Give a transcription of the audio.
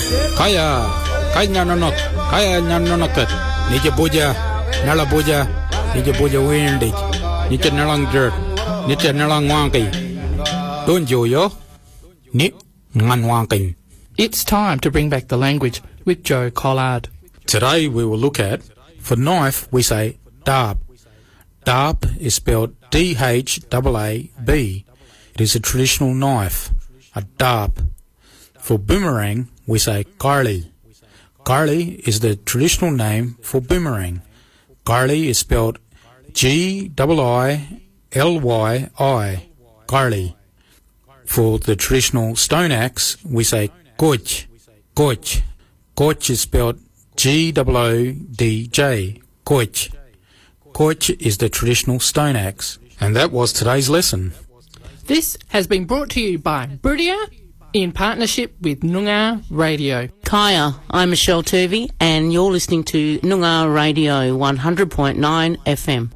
Kaya nanonot, kaya nanonokat. Nije boja, nala boja, nije boja windig. Nije nalang dirt, nije nalang wangi. Don't yo, ni ngan wangi. It's time to bring back the language with Joe Collard. Today we will look at, for knife we say darb. Darb is spelled D-H-A-A-B. It is a traditional knife, a darb. For boomerang we say garli. Garli is the traditional name for boomerang. Garli is spelled G-I-I-L-Y-I, garli. For the traditional stone axe we say goj. Goj. Goj is spelled G-O-O-D-J, goj. Goj is the traditional stone axe. And that was today's lesson. This has been brought to you by Brudia in partnership with Noongar Radio. Kaya, I'm Michelle Turvey and you're listening to Noongar Radio 100.9 FM.